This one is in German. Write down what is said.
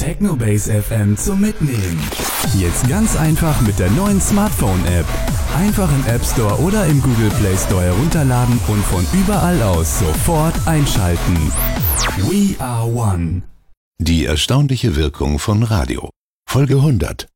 Technobase FM zum Mitnehmen. Jetzt ganz einfach mit der neuen Smartphone-App. Einfach im App Store oder im Google Play Store herunterladen und von überall aus sofort einschalten. We are one. Die erstaunliche Wirkung von Radio. Folge 100.